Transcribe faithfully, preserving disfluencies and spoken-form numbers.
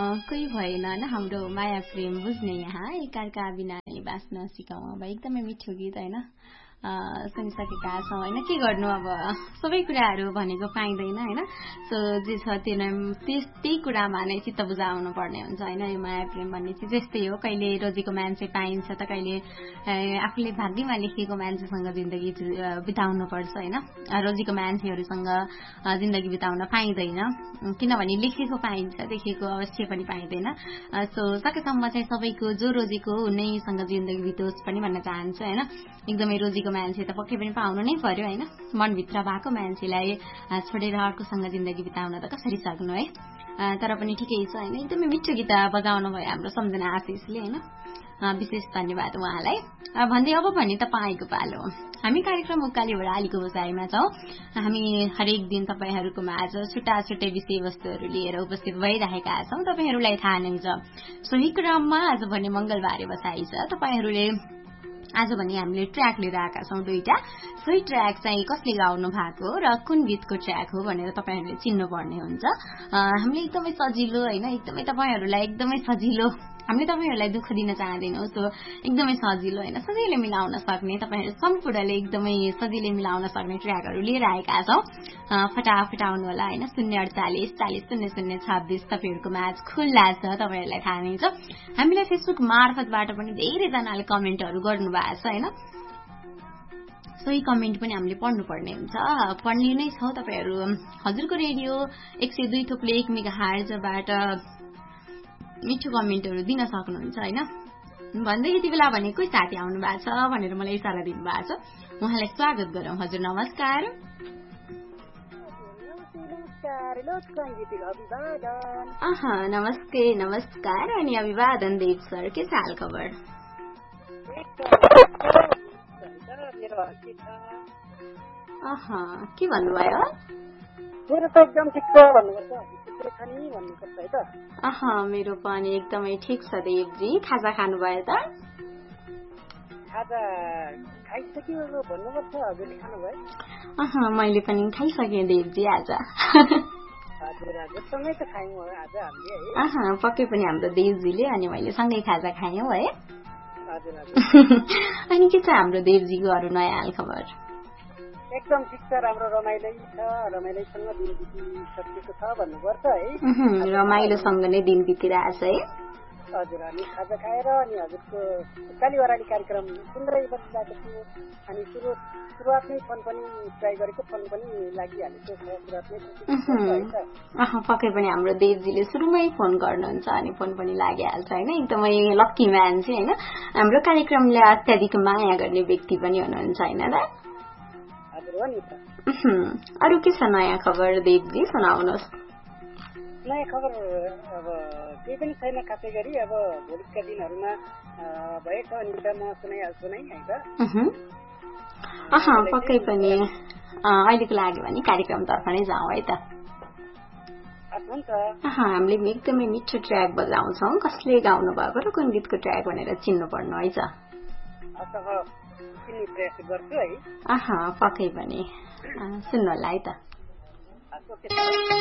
कोही भएन होइन हाम्रो माया प्रेम बुझ्ने यहाँ एकाका बिना बाँच्न सिकाउँ अब एकदमै मिठो गीत होइन सुनिसकेका छौँ होइन के गर्नु अब सबै कुराहरू भनेको पाइँदैन होइन सो जे छ त्यो त्यही कुरामा नै चित्त बुझाउनु पर्ने हुन्छ होइन यो माया प्रेम भन्ने चिज यस्तै हो कहिले रोजेको मान्छे पाइन्छ त कहिले आफूले भाग्यमा लेखेको मान्छेसँग जिन्दगी बिताउनु पर्छ होइन रोजेको मान्छेहरूसँग जिन्दगी बिताउन पाइँदैन किनभने लेखेको पाइन्छ देखेको अवश्य पनि पाइँदैन सो सकेसम्म चाहिँ सबैको जो रोजेको उनैसँग जिन्दगी बितोस् पनि भन्न चाहन्छु होइन एकदमै रोजेको मान्छे त पक्कै पनि पाउनु नै पर्यो होइन मनभित्र भएको मान्छेलाई छोडेर अर्कोसँग जिन्दगी बिताउन त कसरी सक्नु है तर पनि ठिकै छ होइन एकदमै मिठो गीत बजाउनु भयो हाम्रो सम्झना आशिषले होइन विशेष धन्यवाद उहाँलाई भन्दै अब भने तपाईँको पालो हामी कार्यक्रम उकाली ओह्रालीको बजाइमा छौँ हामी हरेक दिन तपाईँहरूको माझ छुट्टा छुट्टै विषयवस्तुहरू लिएर उपस्थित भइरहेका छौँ तपाईँहरूलाई थाहा नै छ सोही क्रममा आज भने मंगलबारे बसाइ छ तपाईँहरूले आज भने हामीले ट्र्याक लिएर आएका छौँ दुईटा सोही ट्र्याक चाहिँ कसले गाउनु भएको र कुन गीतको ट्र्याक हो भनेर तपाईँहरूले चिन्नुपर्ने हुन्छ हामीले एकदमै सजिलो होइन एकदमै तपाईँहरूलाई एकदमै सजिलो हामीले तपाईँहरूलाई दुःख दिन चाहँदैनौँ सो एकदमै सजिलो होइन सजिलै मिलाउन सक्ने तपाईँहरू सम्पूर्णले एकदमै सजिलै मिलाउन सक्ने ट्र्याकहरू लिएर आएका छौँ फटाफट आउनु होला होइन शून्य अडचालिस चालिस शून्य शून्य छब्बिस तपाईँहरूको माझ खुल्ला छ तपाईँहरूलाई थाहा नै छ हामीलाई फेसबुक मार्फतबाट पनि धेरैजनाले कमेन्टहरू गर्नुभएको छ होइन सोही कमेन्ट पनि हामीले पढ्नुपर्ने हुन्छ पढ्ने नै छौँ तपाईँहरू हजुरको रेडियो एक सय दुई थोप्ले एक मेगा हर्जबाट मिठो कमेन्टहरू दिन सक्नुहुन्छ होइन भन्दै यति बेला भने कोही साथी आउनु भएको छ भनेर मलाई इसारा दिनुभएको छ उहाँलाई स्वागत गरौँ हजुर नमस्कार अह नमस्ते नमस्कार अनि अभिवादन देव सर के छ हाल खबर अह के भन्नुभयो मेरो त एकदम ठिक छ भन्नुपर्छ खानी भन्नुपर्छ है त अह मेरो पनि एकदमै ठिक छ देवजी खाजा खानुभयो त खाजा खाइसक्यो भन्नुपर्छ हजुरले खानुभयो अह मैले पनि खाइसकेँ देवजी आज हजुर हजुरसँगै त खायौँ आज हामीले है अह पक्कै पनि हाम्रो देवजीले अनि मैले सँगै खाजा खायौँ है हजुर हजुर अनि के छ हाम्रो देवजीको अरू नयाँ हाल खबर एकदम ठिक छ राम्रो रमाइलो छ रमाइलोसँग दिन बितिसकेको छ भन्नुपर्छ है रमाइलोसँग नै दिन बितिरहेछ है हजुर हामी खाजा खाएर अनि हजुरको उकाली ओह्राली कार्यक्रम सुन्दै बसिरहेको छु अनि सुरु सुरुवातमै फोन पनि ट्राई गरेको फोन पनि लागिहालेको छ सुरुवातमै पक्कै पनि हाम्रो देवजीले सुरुमै फोन गर्नुहुन्छ अनि फोन पनि लागिहाल्छ होइन एकदमै लक्की मान्छे होइन हाम्रो कार्यक्रमले अत्याधिक माया गर्ने व्यक्ति पनि हुनुहुन्छ होइन र अरू के छ नयाँ खबर देवजी सुनाउनुहोस् नयाँ खबर अब केही पनि छैन खासै गरी अब भोलिका दिनहरूमा भएछ अनि त म सुनाइहाल्छु नै है त अह पक्कै पनि अहिलेको लागि भने कार्यक्रमतर्फ नै जाउँ है त हामीले एकदमै मिठो ट्र्याक बजाउँछौँ कसले गाउनु भएको र कुन गीतको ट्र्याक भनेर चिन्नु पर्नु है त गर्छु है अह पक्कै पनि सुन्नु होला है त